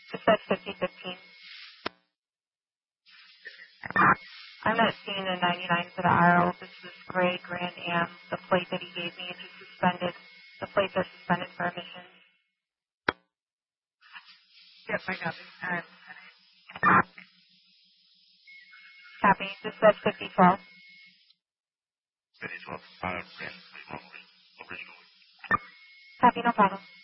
It says 5015. I'm not seeing a 99 for the RL. This is gray Grand Am. The plate that he gave me is just suspended. The plates are suspended for emissions. Yep, I got it. Copy. This says 5012. 5012. Originally. Copy, no problem.